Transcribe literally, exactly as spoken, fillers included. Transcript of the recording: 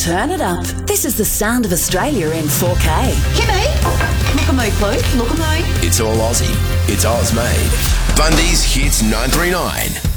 Turn it up. This is the sound of Australia in four K. Kimmy, look at me, please. Look at me. It's all Aussie. It's Oz made. Bundy's Hits nine three nine.